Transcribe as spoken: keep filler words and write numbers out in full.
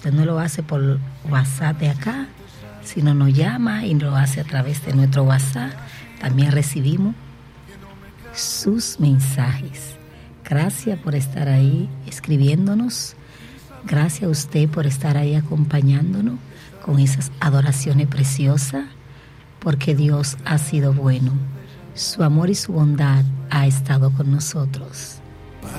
usted no lo hace por WhatsApp de acá, sino nos llama y lo hace a través de nuestro WhatsApp, también recibimos sus mensajes. Gracias por estar ahí escribiéndonos. Gracias a usted por estar ahí acompañándonos con esas adoraciones preciosas, porque Dios ha sido bueno. Su amor y su bondad ha estado con nosotros.